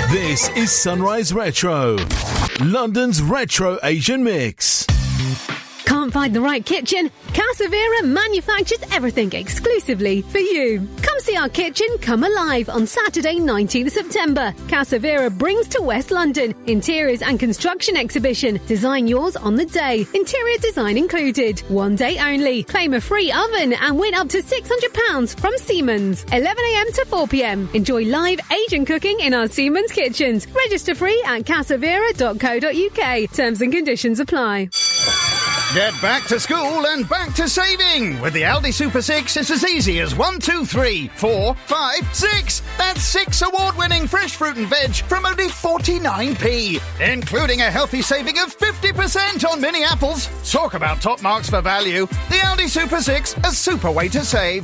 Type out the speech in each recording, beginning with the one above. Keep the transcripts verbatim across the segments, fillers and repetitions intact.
This is Sunrise Retro, London's retro Asian mix. Can't find the right kitchen? Casavera manufactures everything exclusively for you. Come see our kitchen come alive on Saturday, nineteenth of September. Casavera brings to West London Interiors and Construction Exhibition. Design yours on the day. Interior design included. One day only. Claim a free oven and win up to six hundred pounds from Siemens. eleven a.m. to four p.m. Enjoy live Asian cooking in our Siemens kitchens. Register free at casavera dot co dot uk. Terms and conditions apply. Get back to school and back to saving. With the Aldi Super six, it's as easy as one, two, three, four, five, six. That's six award-winning fresh fruit and veg from only forty-nine p, including a healthy saving of fifty percent on mini apples. Talk about top marks for value. The Aldi Super six, a super way to save.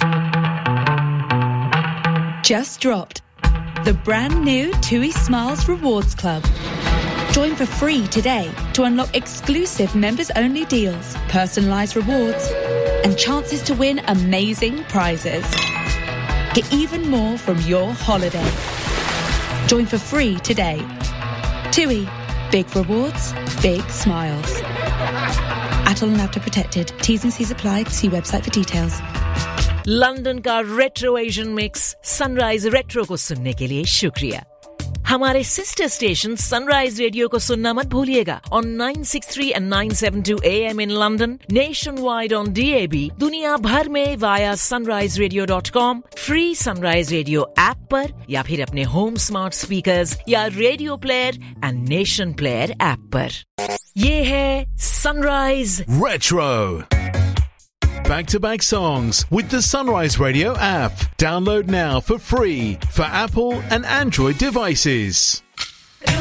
Just dropped. The brand new TUI Smiles Rewards Club. Join for free today to unlock exclusive members-only deals, personalised rewards, and chances to win amazing prizes. Get even more from your holiday. Join for free today. TUI. Big rewards, big smiles. Atoll and After Protected. T's and C's apply. See website for details. London का retro Asian mix sunrise retro को सुनने के लिए शुक्रिया. हमारे sister station sunrise radio को सुनना मत भूलिएगा on nine sixty-three and nine seventy-two A M in London, nationwide on D A B, दुनिया भर में via sunrise radio dot com, free Sunrise Radio app पर या फिर अपने होम स्मार्ट स्पीकर्स या radio player and nation player app पर. ये है sunrise Retro. Back-to-back songs with the Sunrise Radio app. Download now for free for Apple and Android devices.